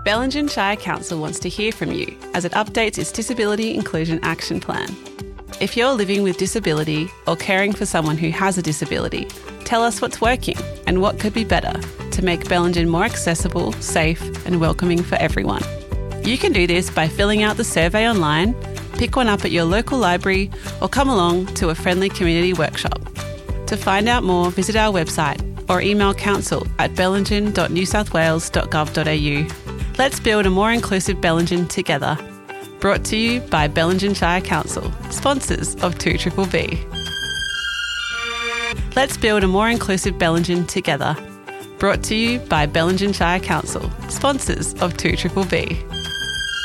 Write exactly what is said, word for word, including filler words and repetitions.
Bellingen Shire Council wants to hear from you as it updates its Disability Inclusion Action Plan. If you're living with disability or caring for someone who has a disability, tell us what's working and what could be better to make Bellingen more accessible, safe and welcoming for everyone. You can do this by filling out the survey online, pick one up at your local library or come along to a friendly community workshop. To find out more, visit our website or email council at bellingen dot new south wales dot gov dot a u. Let's build a more inclusive Bellingen together. Brought to you by Bellingen Shire Council, sponsors of two B B B. Let's build a more inclusive Bellingen together. Brought to you by Bellingen Shire Council, sponsors of two B B B.